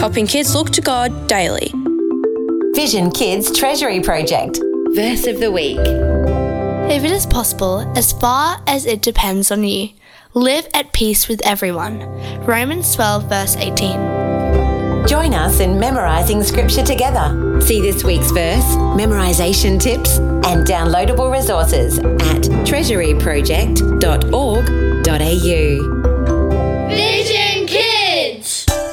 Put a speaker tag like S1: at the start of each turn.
S1: helping kids look to God daily.
S2: Vision Kids Treasury Project. Verse of the Week.
S3: If it is possible, as far as it depends on you, live at peace with everyone. Romans 12 verse 18.
S2: Join us in memorising scripture together. See this week's verse, memorisation tips and downloadable resources at treasuryproject.org.au.